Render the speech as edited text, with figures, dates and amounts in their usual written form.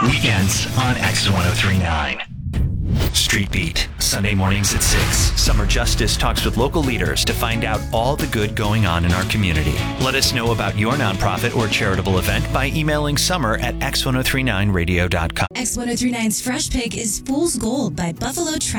Weekends on X1039. Street Beat, Sunday mornings at 6. Summer Justice talks with local leaders to find out all the good going on in our community. Let us know about your nonprofit or charitable event by emailing summer@x1039radio.com. X1039's Fresh Pick is Fool's Gold by Buffalo Trout.